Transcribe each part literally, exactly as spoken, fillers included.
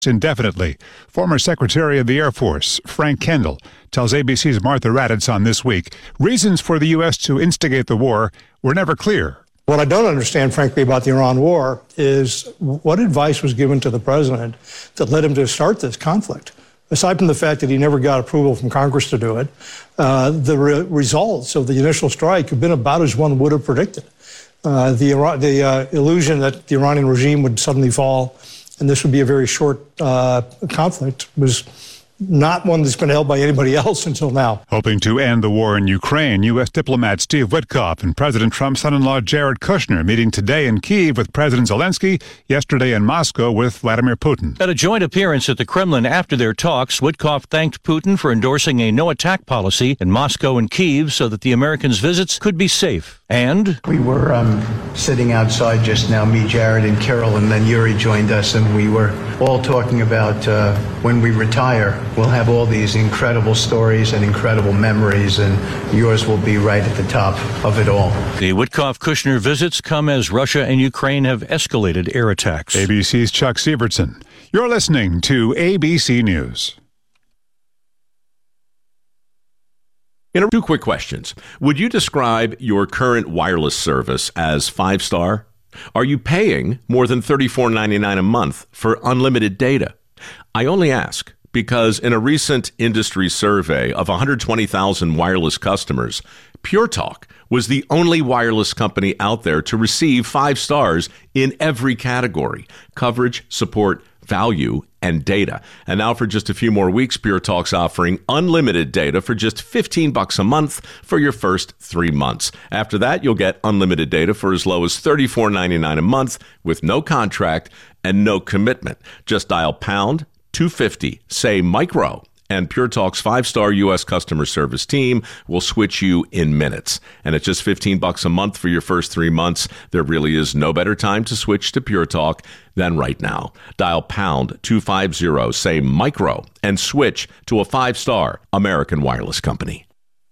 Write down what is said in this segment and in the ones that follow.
indefinitely. Former Secretary of the Air Force, Frank Kendall, tells A B C's Martha Raddatz on This Week, reasons for the U S to instigate the war were never clear. What I don't understand, frankly, about the Iran war is what advice was given to the president that led him to start this conflict. Aside from the fact that he never got approval from Congress to do it, uh, the re- results of the initial strike have been about as one would have predicted. Uh, the Iran- the uh, illusion that the Iranian regime would suddenly fall and this would be a very short uh, conflict was not one that's been held by anybody else until now. Hoping to end the war in Ukraine, U S diplomat Steve Witkoff and President Trump's son-in-law Jared Kushner meeting today in Kyiv with President Zelensky, yesterday in Moscow with Vladimir Putin. At a joint appearance at the Kremlin after their talks, Witkoff thanked Putin for endorsing a no-attack policy in Moscow and Kyiv so that the Americans' visits could be safe. And we were um, sitting outside just now, me, Jared, and Kirill, and then Yuri joined us, and we were all talking about uh, when we retire, we'll have all these incredible stories and incredible memories, and yours will be right at the top of it all. The Witkoff-Kushner visits come as Russia and Ukraine have escalated air attacks. A B C's Chuck Sievertson. You're listening to A B C News. In a, two quick questions. Would you describe your current wireless service as five-star? Are you paying more than thirty-four ninety-nine a month for unlimited data? I only ask because in a recent industry survey of one hundred twenty thousand wireless customers, Pure Talk was the only wireless company out there to receive five stars in every category: coverage, support, value, and data. And now for just a few more weeks, Pure Talk's offering unlimited data for just fifteen bucks a month for your first three months. After that, you'll get unlimited data for as low as thirty-four ninety-nine a month with no contract and no commitment. Just dial pound two fifty, say micro, and Pure Talk's five-star U S customer service team will switch you in minutes. And at just fifteen bucks a month for your first three months, there really is no better time to switch to Pure Talk than right now. Dial pound two fifty, say micro, and switch to a five-star American wireless company.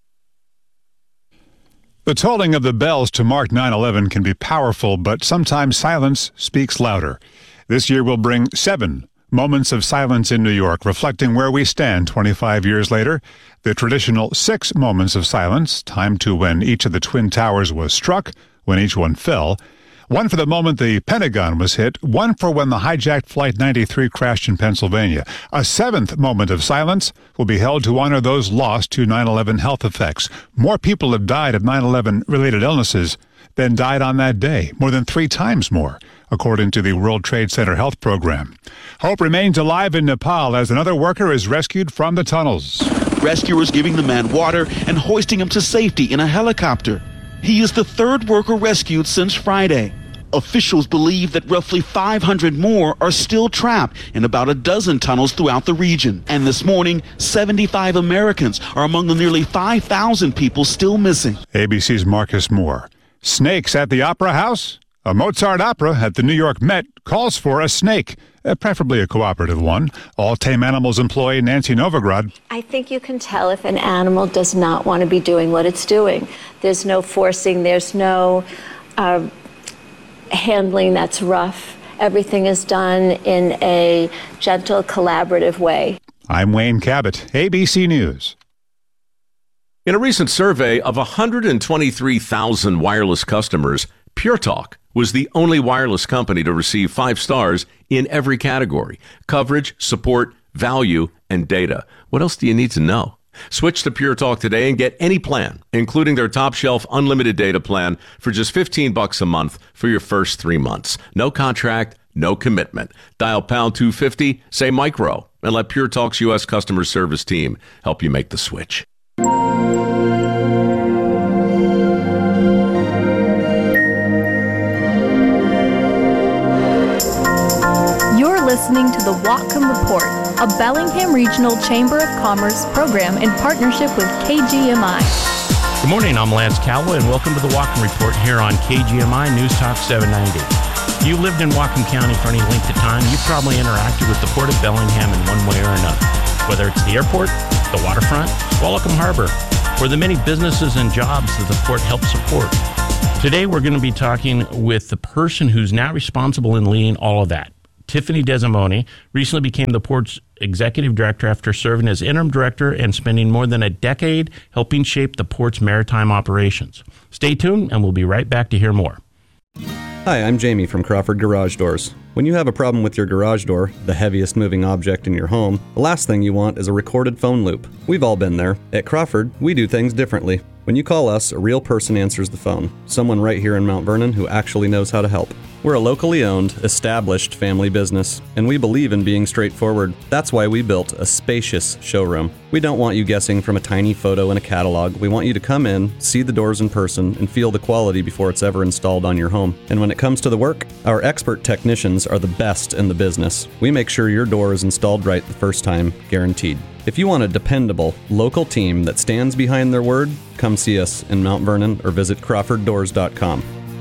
The tolling of the bells to mark nine eleven can be powerful, but sometimes silence speaks louder. This year will bring seven moments of silence in New York, reflecting where we stand twenty-five years later. The traditional six moments of silence, timed to when each of the Twin Towers was struck, when each one fell. One for the moment the Pentagon was hit, one for when the hijacked Flight ninety-three crashed in Pennsylvania. A seventh moment of silence will be held to honor those lost to nine eleven health effects. More people have died of nine eleven related illnesses than died on that day, more than three times more, according to the World Trade Center Health Program. Hope remains alive in Nepal as another worker is rescued from the tunnels. Rescuers giving the man water and hoisting him to safety in a helicopter. He is the third worker rescued since Friday. Officials believe that roughly five hundred more are still trapped in about a dozen tunnels throughout the region. And this morning, seventy-five Americans are among the nearly five thousand people still missing. A B C's Marcus Moore. Snakes at the Opera House? A Mozart opera at the New York Met calls for a snake, uh, preferably a cooperative one. All tame animals employee Nancy Novograd. I think you can tell if an animal does not want to be doing what it's doing. There's no forcing, there's no uh, handling that's rough. Everything is done in a gentle, collaborative way. I'm Wayne Cabot, A B C News. In a recent survey of one hundred twenty-three thousand wireless customers, Pure Talk was the only wireless company to receive five stars in every category: coverage, support, value, and data. What else do you need to know? Switch to Pure Talk today and get any plan, including their top shelf unlimited data plan for just fifteen bucks a month for your first three months. No contract, no commitment. Dial pound two fifty, say micro, and let Pure Talk's U S customer service team help you make the switch. Listening to the Whatcom Report, a Bellingham Regional Chamber of Commerce program in partnership with K G M I. Good morning, I'm Lance Calloway, and welcome to the Whatcom Report here on K G M I News Talk seven ninety. If you lived in Whatcom County for any length of time, you've probably interacted with the Port of Bellingham in one way or another. Whether it's the airport, the waterfront, Whatcom Harbor, or the many businesses and jobs that the port helps support. Today we're going to be talking with the person who's now responsible in leading all of that, Tiffany Desimone recently became the port's executive director after serving as interim director and spending more than a decade helping shape the port's maritime operations. Stay tuned, and we'll be right back to hear more. Hi, I'm Jamie from Crawford Garage Doors. When you have a problem with your garage door, the heaviest moving object in your home, the last thing you want is a recorded phone loop. We've all been there. At Crawford, we do things differently. When you call us, a real person answers the phone. Someone right here in Mount Vernon who actually knows how to help. We're a locally owned, established family business, and we believe in being straightforward. That's why we built a spacious showroom. We don't want you guessing from a tiny photo in a catalog. We want you to come in, see the doors in person, and feel the quality before it's ever installed on your home. And when it comes to the work, our expert technicians are the best in the business. We make sure your door is installed right the first time, guaranteed. If you want a dependable, local team that stands behind their word, come see us in Mount Vernon or visit crawford doors dot com.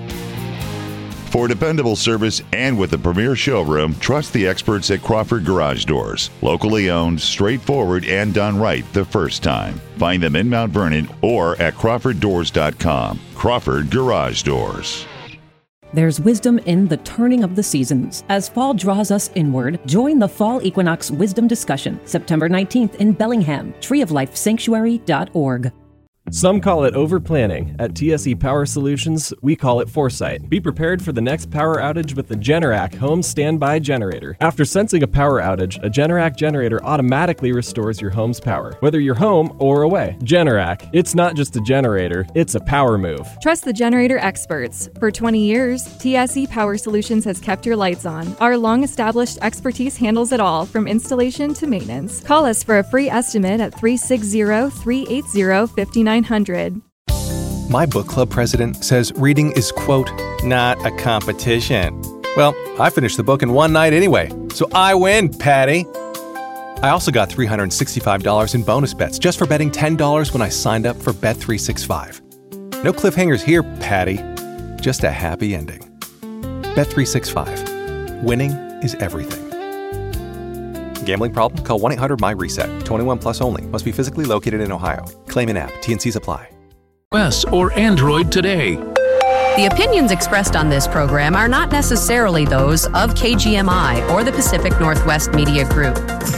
For dependable service and with a premier showroom, trust the experts at Crawford Garage Doors. Locally owned, straightforward, and done right the first time. Find them in Mount Vernon or at crawford doors dot com. Crawford Garage Doors. There's wisdom in the turning of the seasons. As fall draws us inward, join the Fall Equinox Wisdom Discussion, September nineteenth in Bellingham, tree of life sanctuary dot org. Some call it over-planning. At T S E Power Solutions, we call it foresight. Be prepared for the next power outage with the Generac Home Standby Generator. After sensing a power outage, a Generac generator automatically restores your home's power, whether you're home or away. Generac, it's not just a generator, it's a power move. Trust the generator experts. For twenty years, T S E Power Solutions has kept your lights on. Our long-established expertise handles it all, from installation to maintenance. Call us for a free estimate at three six zero, three eight zero, five nine hundred. My book club president says reading is, quote, not a competition. Well, I finished the book in one night anyway, so I win, Patty. I also got three hundred sixty-five dollars in bonus bets just for betting ten dollars when I signed up for Bet three sixty-five. No cliffhangers here, Patty. Just a happy ending. Bet three sixty-five. Winning is everything. Gambling problem? Call one eight hundred my reset. twenty-one plus only. Must be physically located in Ohio. Claim in app. T and C's apply. iOS or Android today. The opinions expressed on this program are not necessarily those of K G M I or the Pacific Northwest Media Group.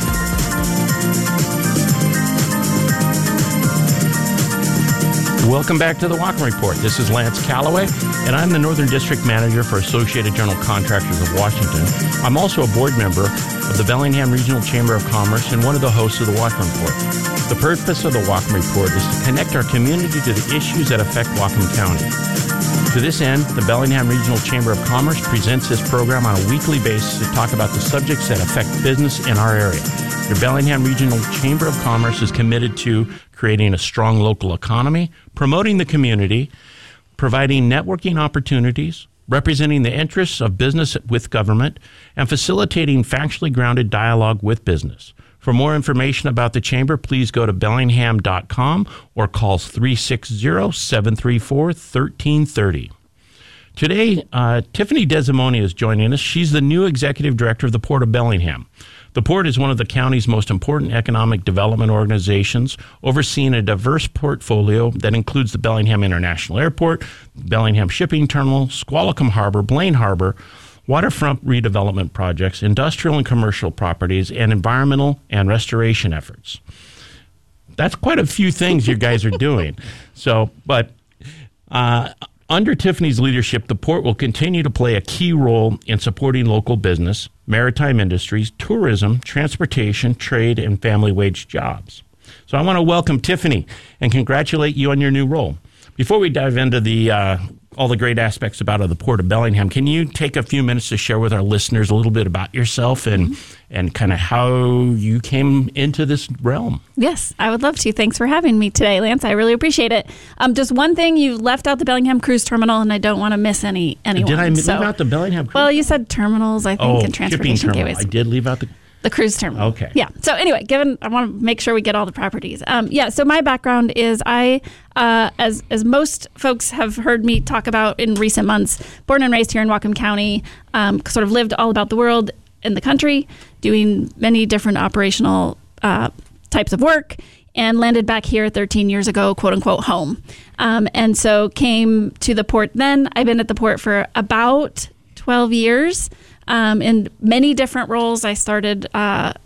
Welcome back to the Walken Report. This is Lance Calloway, and I'm the Northern District Manager for Associated General Contractors of Washington. I'm also a board member of the Bellingham Regional Chamber of Commerce and one of the hosts of the Walken Report. The purpose of the Walken Report is to connect our community to the issues that affect Whatcom County. To this end, the Bellingham Regional Chamber of Commerce presents this program on a weekly basis to talk about the subjects that affect business in our area. The Bellingham Regional Chamber of Commerce is committed to creating a strong local economy, promoting the community, providing networking opportunities, representing the interests of business with government, and facilitating factually grounded dialogue with business. For more information about the Chamber, please go to bellingham dot com or call three six zero, seven three four, one three three zero. Today, uh, Tiffany Desimone is joining us. She's the new executive director of the Port of Bellingham. The Port is one of the county's most important economic development organizations, overseeing a diverse portfolio that includes the Bellingham International Airport, Bellingham Shipping Terminal, Squalicum Harbor, Blaine Harbor, waterfront redevelopment projects, industrial and commercial properties, and environmental and restoration efforts. That's quite a few things you guys are doing. So, but uh, under Tiffany's leadership, the Port will continue to play a key role in supporting local business, maritime industries, tourism, transportation, trade, and family wage jobs. So I want to welcome Tiffany and congratulate you on your new role. Before we dive into the uh, all the great aspects about the Port of Bellingham, can you take a few minutes to share with our listeners a little bit about yourself and and kind of how you came into this realm? Yes, I would love to. Thanks for having me today, Lance. I really appreciate it. Um, just one thing, you left out the Bellingham Cruise Terminal, and I don't want to miss any anyone. Did I so, leave out the Bellingham Cruise? Well, you said terminals, I think, oh, and transportation gateways. I did leave out the... The cruise terminal. Okay. Yeah. So anyway, given I want to make sure we get all the properties. Um, yeah. So my background is I, uh, as as most folks have heard me talk about in recent months, born and raised here in Whatcom County, um, sort of lived all about the world in the country, doing many different operational uh, types of work, and landed back here thirteen years ago, quote unquote, home. Um, and so came to the Port then. I've been at the Port for about twelve years. um, in many different roles. I started uh,